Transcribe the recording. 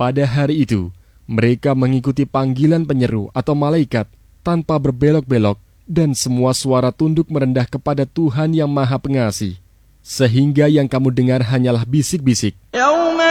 Pada hari itu, mereka mengikuti panggilan penyeru atau malaikat tanpa berbelok-belok, dan semua suara tunduk merendah kepada Tuhan yang Maha Pengasih. Sehingga yang kamu dengar hanyalah bisik-bisik.